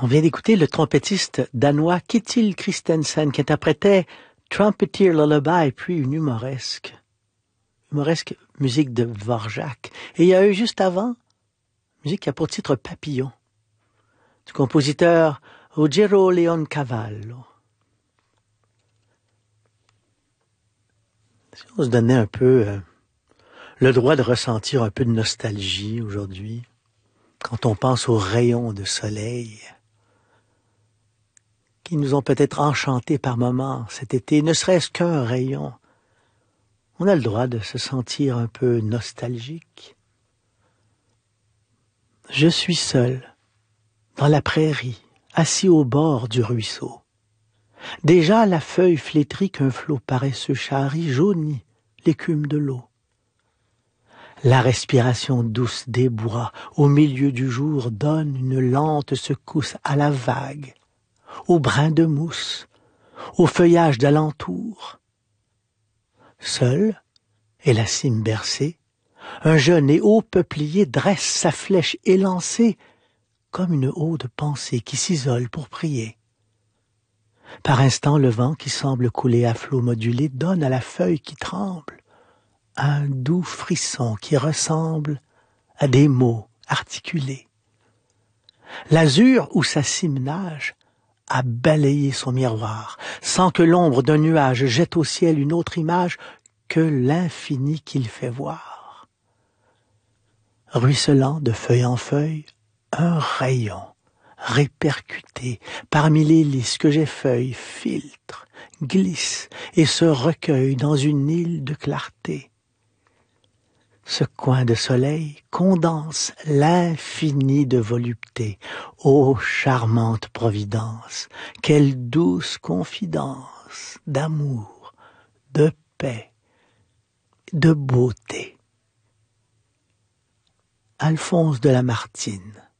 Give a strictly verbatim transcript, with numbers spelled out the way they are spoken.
On vient d'écouter le trompettiste danois Ketil Christensen qui interprétait Trumpeter Lullaby, puis une humoresque. Humoresque musique de Dvorak. Et il y a eu juste avant, musique qui a pour titre Papillon, du compositeur Ruggero Leoncavallo. Si on se donnait un peu euh, le droit de ressentir un peu de nostalgie aujourd'hui, quand on pense aux rayons de soleil qui nous ont peut-être enchantés par moments cet été, ne serait-ce qu'un rayon, on a le droit de se sentir un peu nostalgique. Je suis seul, dans la prairie, assis au bord du ruisseau. Déjà la feuille flétrie qu'un flot paresseux charrie jaunit l'écume de l'eau. La respiration douce des bois au milieu du jour donne une lente secousse à la vague, aux brins de mousse, au feuillage d'alentour. Seul, et la cime bercée, un jeune et haut peuplier dresse sa flèche élancée comme une eau de pensée qui s'isole pour prier. Par instant, le vent qui semble couler à flot modulé donne à la feuille qui tremble un doux frisson qui ressemble à des mots articulés. L'azur où sa cime nage a balayé son miroir, sans que l'ombre d'un nuage jette au ciel une autre image que l'infini qu'il fait voir. Ruisselant de feuille en feuille, un rayon répercuté parmi les lys que j'effeuille filtre, glisse et se recueille dans une île de clarté. Ce coin de soleil condense l'infini de volupté. Ô charmante providence, quelle douce confidence d'amour, de paix, de beauté. Alphonse de Lamartine.